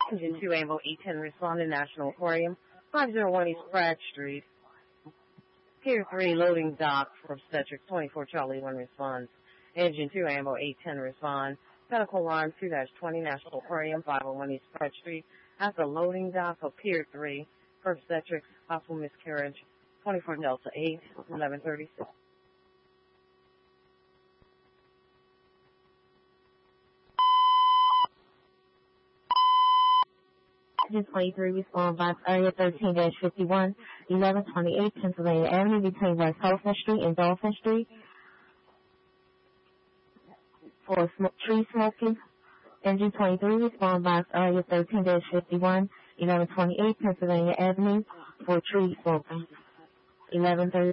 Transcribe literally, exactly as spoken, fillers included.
Engine two, Ambo eight ten, respond to National Aquarium, five oh one East Pratt Street. Pier three, loading dock for obstetrics, twenty-four Charlie one responds. Engine two, Ambo eight ten, respond. Medical line two twenty, National Aquarium, five oh one East Pratt Street. At the loading dock of Pier three, for obstetrics, possible miscarriage, twenty-four Delta eight, eleven thirty-six. Engine twenty-three, respond box area thirteen fifty-one, eleven twenty-eight Pennsylvania Avenue between West Dolphin Street and Dolphin Street for sm- tree smoking. Engine twenty-three, respond box area thirteen fifty-one, eleven twenty-eight Pennsylvania Avenue for tree smoking. eleven thirty